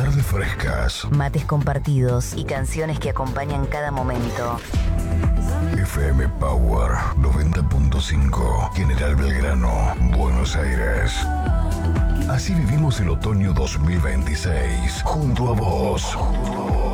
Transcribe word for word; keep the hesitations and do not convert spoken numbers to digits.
tardes frescas. Mates compartidos y canciones que acompañan cada momento. F M Power noventa punto cinco, General Belgrano, Buenos Aires. Así vivimos el otoño dos mil veintiséis, junto a vos.